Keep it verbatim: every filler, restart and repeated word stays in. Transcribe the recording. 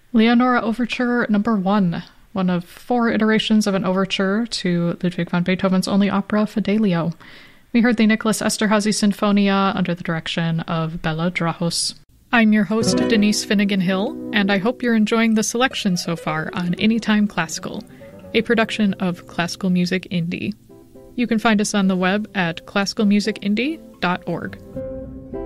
Leonora Overture number one, one of four iterations of an overture to Ludwig van Beethoven's only opera, Fidelio. We heard the Nicholas Esterhazy Sinfonia under the direction of Bela Drahos. I'm your host, Denise Finnegan Hill, and I hope you're enjoying the selection so far on Anytime Classical, a production of Classical Music Indie. You can find us on the web at classical music indie dot org.